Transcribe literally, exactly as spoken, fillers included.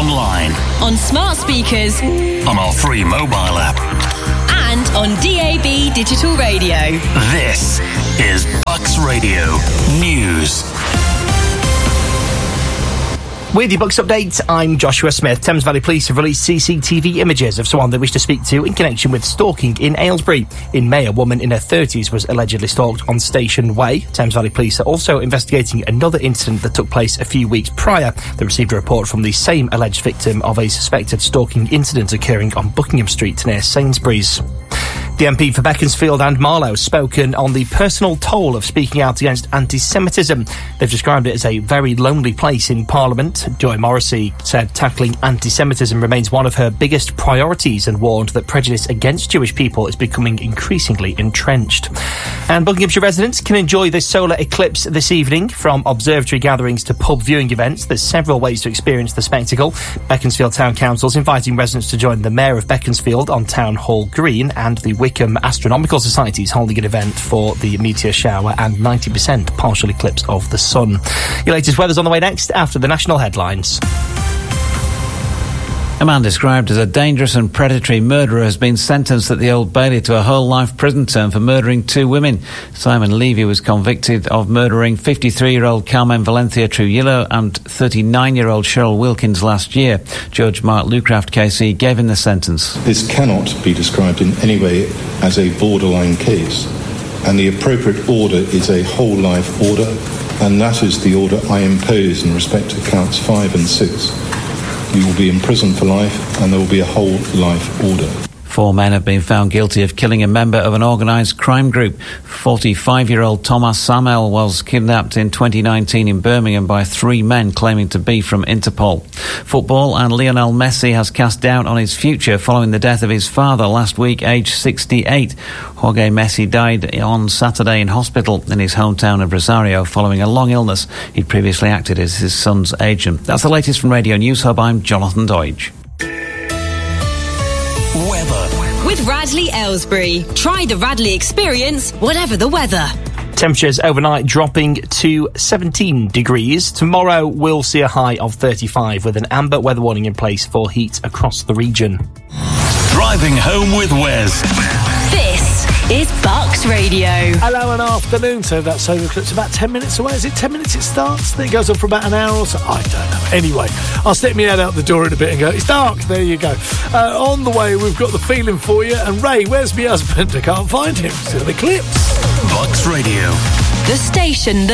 online, on smart speakers, on our free mobile app, and on D A B digital radio. This is Bucks Radio News. With your Bucks update, I'm Joshua Smith. Thames Valley Police have released C C T V images of someone they wish to speak to in connection with stalking in Aylesbury. In May, a woman in her thirties was allegedly stalked on Station Way. Thames Valley Police are also investigating another incident that took place a few weeks prior. They received a report from the same alleged victim of a suspected stalking incident occurring on Buckingham Street near Sainsbury's. The M P for Beaconsfield and Marlow has spoken on the personal toll of speaking out against anti-Semitism. They've described it as a very lonely place in Parliament. Joy Morrissey said tackling anti-Semitism remains one of her biggest priorities and warned that prejudice against Jewish people is becoming increasingly entrenched. And Buckinghamshire residents can enjoy the solar eclipse this evening. From observatory gatherings to pub viewing events, there's several ways to experience the spectacle. Beaconsfield Town Council's inviting residents to join the Mayor of Beaconsfield on Town Hall Green, and the Wickham Astronomical Society is holding an event for the meteor shower and ninety percent partial eclipse of the sun. Your latest weather's on the way next after the national headlines. A man described as a dangerous and predatory murderer has been sentenced at the Old Bailey to a whole life prison term for murdering two women. Simon Levy was convicted of murdering fifty-three-year-old Carmen Valencia Trujillo and thirty-nine-year-old Cheryl Wilkins last year. Judge Mark Lucraft K C gave him the sentence. This cannot be described in any way as a borderline case, and the appropriate order is a whole life order, and that is the order I impose in respect to counts five and six. You will be in prison for life, and there will be a whole life order. Four men have been found guilty of killing a member of an organised crime group. forty-five-year-old Thomas Samel was kidnapped in twenty nineteen in Birmingham by three men claiming to be from Interpol. Football, and Lionel Messi has cast doubt on his future following the death of his father last week, aged sixty-eight. Jorge Messi died on Saturday in hospital in his hometown of Rosario following a long illness. He'd previously acted as his son's agent. That's the latest from Radio News Hub. I'm Jonathan Doidge. Weather. With Radley Aylesbury. Try the Radley experience, whatever the weather. Temperatures overnight dropping to seventeen degrees. Tomorrow we'll see a high of thirty-five with an amber weather warning in place for heat across the region. Driving home with Wes. This is Bucks Radio. Hello and afternoon. So that solar eclipse about ten minutes away. Is it ten minutes it starts? Then it goes on for about an hour or so. I don't know. Anyway, I'll stick my head out the door in a bit and go, it's dark. There you go. Uh, on the way, we've got the feeling for you. And Ray, where's my husband? I can't find him. It's an eclipse. Bucks Radio. The station that